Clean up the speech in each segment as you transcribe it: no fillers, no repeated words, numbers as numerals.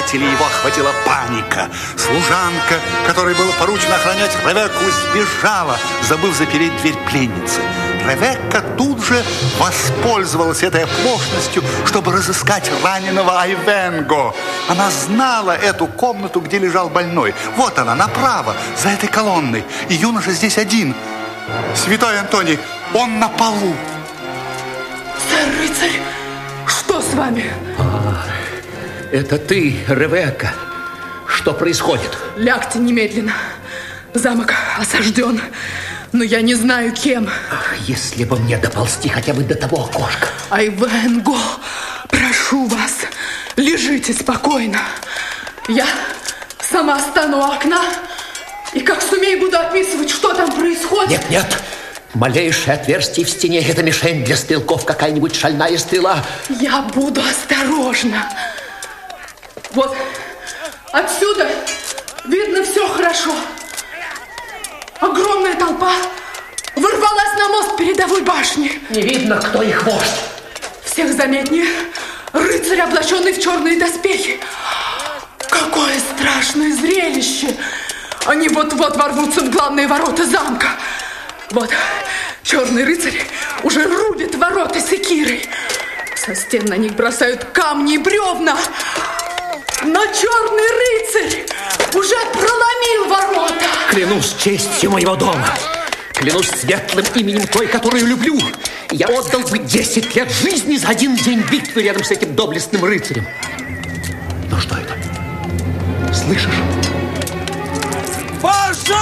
неприятелей его охватила паника. Служанка, которой было поручено охранять Ревекку, сбежала, забыв запереть дверь пленницы. Ревекка тут же воспользовалась этой оплошностью, чтобы разыскать раненого Айвенго. Она знала эту комнату, где лежал больной. Вот она, направо, за этой колонной. И юноша здесь один. Святой Антоний, он на полу. Сэр-рыцарь, что с вами? Это ты, Ревекка. Что происходит? Лягте немедленно. Замок осажден, но я не знаю, кем. Ах, если бы мне доползти хотя бы до того окошка. Айвенго, прошу вас, лежите спокойно. Я сама стану у окна и как сумею буду описывать, что там происходит. Нет. Малейшее отверстие в стене – это мишень для стрелков, какая-нибудь шальная стрела. Я буду осторожна. Вот отсюда видно все хорошо. Огромная толпа ворвалась на мост передовой башни. Не видно, кто их вождь. Всех заметнее рыцарь, облаченный в черные доспехи. Какое страшное зрелище! Они вот-вот ворвутся в главные ворота замка. Вот, черный рыцарь уже рубит ворота секирой. Со стен на них бросают камни и бревна. Но черный рыцарь уже проломил ворота. Клянусь честью моего дома. Клянусь светлым именем той, которую люблю. Я отдал бы 10 лет жизни за один день битвы рядом с этим доблестным рыцарем. Ну что это? Слышишь? Пожар!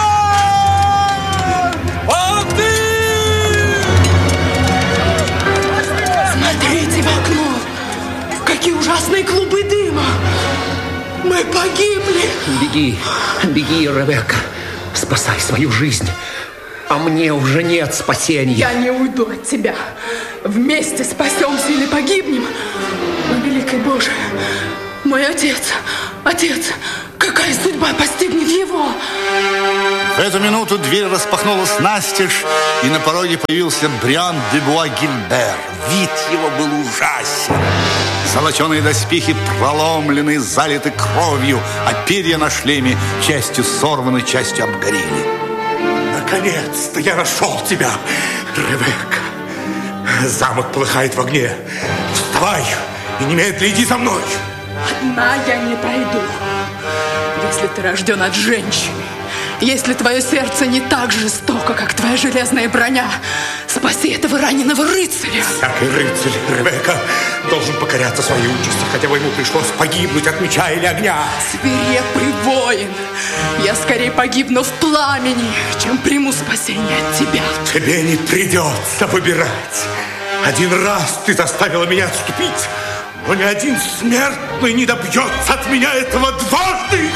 Смотрите в окно. Какие ужасные клубы дыма. Мы погибли. Беги, Ревекка. Спасай свою жизнь. А мне уже нет спасения. Я не уйду от тебя. Вместе спасемся или погибнем. Но, великий Боже, мой отец, какая судьба постигнет его? В эту минуту дверь распахнулась настежь, и на пороге появился Бриан де Буа-Гильбер. Вид его был ужасен. Золоченые доспехи проломлены, залиты кровью, а перья на шлеме частью сорваны, частью обгорели. Наконец-то я нашел тебя, Ревекка. Замок полыхает в огне. Вставай и немедленно иди за мной. Одна я не пойду. Если ты рожден от женщины, если твое сердце не так жестоко, как твоя железная броня, спаси этого раненого рыцаря. Всякий рыцарь, Ревекка, должен покоряться своей участи, хотя бы ему пришлось погибнуть от меча или огня. Свирепый воин, я скорее погибну в пламени, чем приму спасение от тебя. Тебе не придется выбирать. Один раз ты заставила меня отступить, но ни один смертный не добьется от меня этого дважды.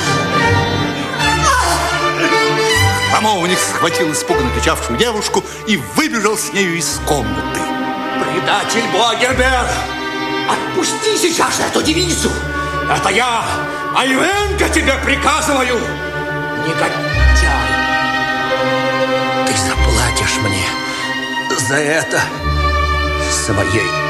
Храмовник схватил испуганно кричавшую девушку и выбежал с нею из комнаты. Предатель Буа-Гильбер! Отпусти сейчас же эту девицу! Это я, Айвенго, тебе приказываю! Негодяй! Ты заплатишь мне за это своей